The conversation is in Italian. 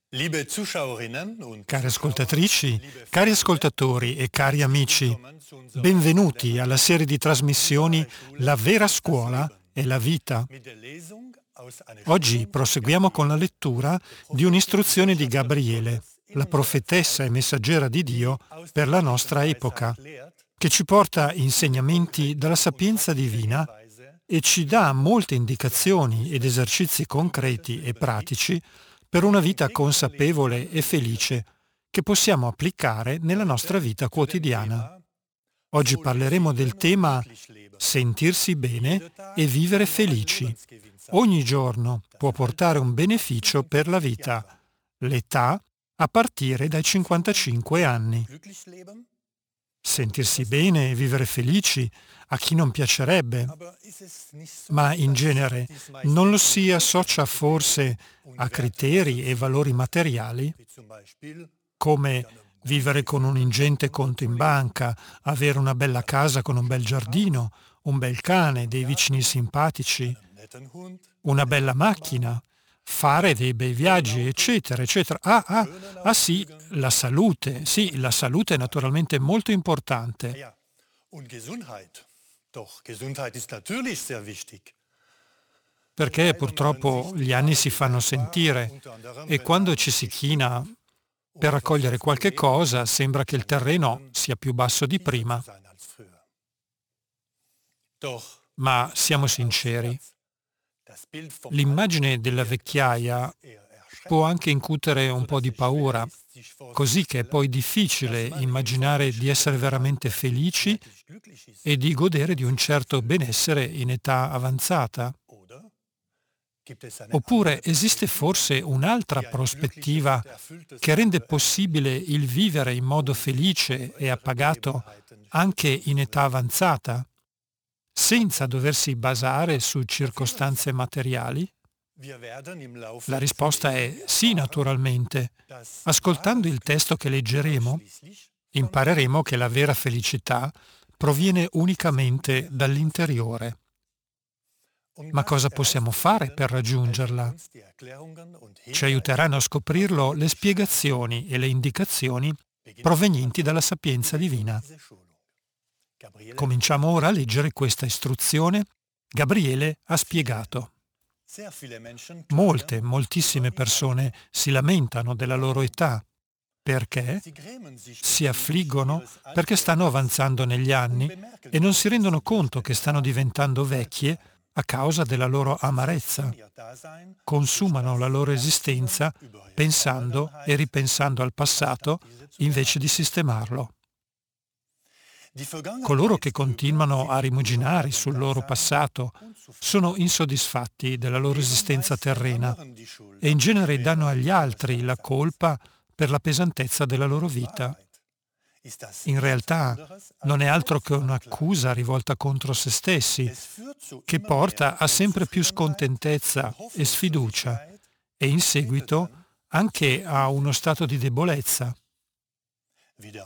Liebe Zuschauerinnen und Care Zuschauer, ascoltatrici, liebe cari Freunde, ascoltatori e cari amici, willkommen zu unserem benvenuti alla Sendeformat serie di Die trasmissioni wahre Schule La vera ist das scuola Leben e la vita. mit der Lesung aus einer Oggi Schulung von proseguiamo con la Gabriele, lettura der di Prophetin und un'istruzione di Botschafterin Gabriele, Gottes in la unserer profetessa e Zeit, messaggera di Dio die aus der per la himmlischen nostra epoca, Weisheit lehrt che ci porta und viele insegnamenti dalla konkrete und sapienza praktische divina Hinweise e ci für dà eine molte für ein indicazioni ed glückliches esercizi und erfülltes concreti e Leben gibt, pratici per die una wir im vita täglichen Leben consapevole e anwenden felice können. che possiamo applicare nella nostra Heute vita zu dem quotidiana. Thema Oggi Wohl parleremo del siegen und tema glücklich leben. sentirsi bene Jeder e Tag vivere kann nur ein felici. Lebensgewinn sein. Ogni giorno Das può portare Alter un ab beneficio per la 55 vita. Jahren. L'età a partire dai Siegen 55 anni. und glücklich leben? Sentirsi Das ist bene e gut. vivere felici a chi non piacerebbe, Aber ist es nicht ma so, in dass genere dies non lo meistens mit si associa äußeren forse Kriterien a und Werten criteri e assoziiert valori ist, materiali, wie zum Beispiel mit come einem gut vivere con un gefüllten ingente Konto conto zu in leben, banca, avere una bella mit einem casa con un bel schönen Haus, giardino, un bel cane, einem dei vicini Garten, simpatici, einem netten Hund, una einer bella Mama, macchina, fare dei bei tollen viaggi, Autos, eccetera, eccetera. schönen Sì, Ausflügen la salute. und so Sì, la weiter und salute so è weiter. naturalmente molto Ah importante. ja, und Gesundheit. Doch, Gesundheit ist natürlich sehr wichtig. Perché Leider machen purtroppo sich die gli anni si fanno Arbeitgeber, sentire unter anderem e wenn quando ci man si gesund china per und raccogliere versorgt will qualche leben cosa, will, sembra che il terreno tendieren, sia più basso di fieser zu prima. sein als früher. Doch Ma siamo Hand aufs sinceri, Herz, das Bild vom Alter l'immagine della wirkt vecchiaia meistens eher può erschreckend, anche incutere un po' sodass di es schwer paura, ist, sich così che è vorzustellen, poi dass difficile man im immaginare di essere fortgeschrittenen veramente Alter felici wirklich glücklich e ist di godere di und un sich certo erfüllt. benessere in età avanzata. Oder gibt es eine Oppure andere esiste Perspektive, forse un'altra die ein glückliches prospettiva und erfülltes che rende Alter possibile ermöglicht il vivere in modo und auf felice e äußere appagato Gegebenheiten anche in età schützenswert? avanzata, senza Antwort: doversi basare su ja, vieles. circostanze materiali? Wir werden im La Laufe dieser risposta Lesung è sì, erfahren, naturalmente. dass Ascoltando wahres il testo Glück che leggeremo, ausschließlich von innen impareremo che la kommt. vera felicità proviene Das unicamente Innere erfüllt. dall'interiore. Und Ma das cosa possiamo fare per herauszufinden, helfen raggiungerla? uns die Erklärungen und Ci Hinweise aiuteranno a aus der scoprirlo le himmlischen spiegazioni e le Weisheit. indicazioni Beginnen wir provenienti dalla also die sapienza Lesung divina. dieser Schulung. Gabriele Cominciamo ora a leggere questa istruzione. Gabriele ha viele, spiegato. sehr viele Menschen Molte, klagen über moltissime ihr persone Alter. si lamentano della loro Warum? età. Perché? Sie grämen sich Si bezüglich affliggono ihres perché stanno Alters avanzando negli und anni bemerken e non si nicht, dass rendono sie durch conto den che stanno Tag diventando alt vecchie werden. a causa della loro Sie fristen amarezza. ihr Dasein durch Consumano la das loro Herziehen esistenza über ihre pensando e Vergangenheit, ripensando al anstatt passato diese zu invece di bereinigen. sistemarlo. Die Coloro che Vergangenheitsgrübler continuano a sind über rimuginare ihrem sul loro Dasein passato sono unzufrieden, insoddisfatti della loro geben esistenza meist den terrena anderen die Schuld e in an der genere danno Schwere agli ihres altri la Daseins. colpa per la pesantezza della loro In vita. Wahrheit ist das In nichts realtà anderes non als è altro che Selbstanklage. un'accusa rivolta contro se stessi, Es führt zu che immer mehr porta a sempre più Unzufriedenheit scontentezza und e sfiducia Hoffnungslosigkeit e in und später seguito dann zu anche a uno stato di Unzufriedenheit. debolezza. Wie der